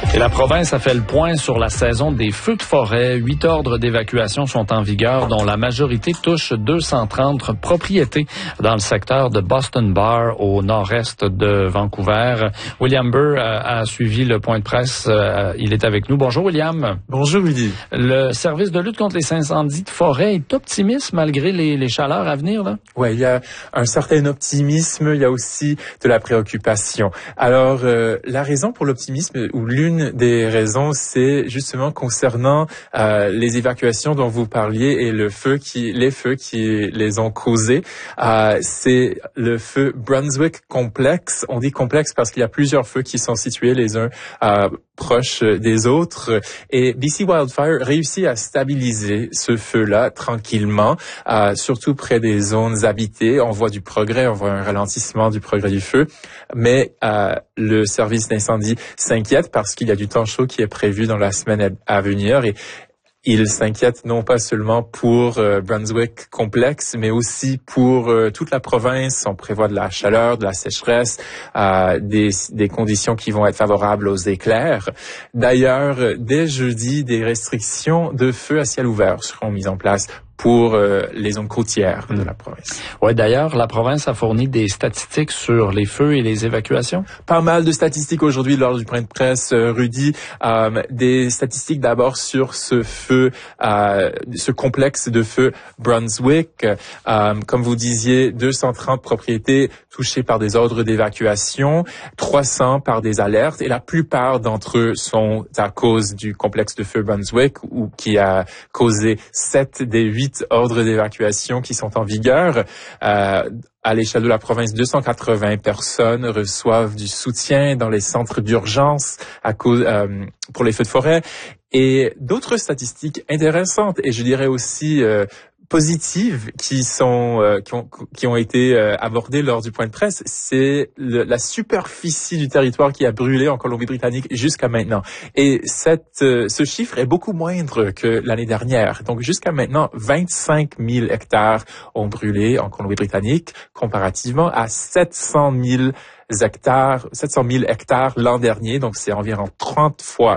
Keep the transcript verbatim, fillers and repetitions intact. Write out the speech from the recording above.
Et la province a fait le point sur la saison des feux de forêt. Huit ordres d'évacuation sont en vigueur, dont la majorité touche deux cent trente propriétés dans le secteur de Boston Bar, au nord-est de Vancouver. William Burr a, a suivi le point de presse. Il est avec nous. Bonjour, William. Bonjour, Rudy. Le service de lutte contre les incendies de forêt est optimiste malgré les, les chaleurs à venir, là? Ouais, il y a un certain optimisme. Il y a aussi de la préoccupation. Alors, euh, la raison pour l'optimisme, ou l'une des raisons, c'est justement concernant euh, les évacuations dont vous parliez et le feu qui, les feux qui les ont causés. Euh, c'est le feu Brunswick Complex. On dit complexe parce qu'il y a plusieurs feux qui sont situés les uns euh, proches des autres. Et B C Wildfire réussit à stabiliser ce feu-là tranquillement, euh, surtout près des zones habitées. On voit du progrès, on voit un ralentissement du progrès du feu, mais euh, le service d'incendie s'inquiète parce qu'il y a du temps chaud qui est prévu dans la semaine à venir et il s'inquiète non pas seulement pour euh, Brunswick Complex, mais aussi pour euh, toute la province. On prévoit de la chaleur, de la sécheresse, euh, des, des conditions qui vont être favorables aux éclairs. D'ailleurs, dès jeudi, des restrictions de feu à ciel ouvert seront mises en place pour euh, les zones côtières de la province. Ouais, d'ailleurs, la province a fourni des statistiques sur les feux et les évacuations. Pas mal de statistiques aujourd'hui lors du point de presse, euh, Rudy. Euh, des statistiques d'abord sur ce feu, euh, ce complexe de feu Brunswick. Euh, comme vous disiez, deux cent trente propriétés touchées par des ordres d'évacuation, trois cents par des alertes, et la plupart d'entre eux sont à cause du complexe de feu Brunswick, ou qui a causé sept des huit ordres d'évacuation qui sont en vigueur. Euh, à l'échelle de la province, deux cent quatre-vingts personnes reçoivent du soutien dans les centres d'urgence à cause euh, pour les feux de forêt. Et d'autres statistiques intéressantes, et je dirais aussi euh, positives, qui sont euh, qui ont qui ont été euh, abordées lors du point de presse, c'est le, la superficie du territoire qui a brûlé en Colombie-Britannique jusqu'à maintenant. Et cette euh, ce chiffre est beaucoup moindre que l'année dernière. Donc jusqu'à maintenant, vingt-cinq mille hectares ont brûlé en Colombie-Britannique, comparativement à sept cent mille hectares, sept cent mille hectares l'an dernier. Donc c'est environ trente fois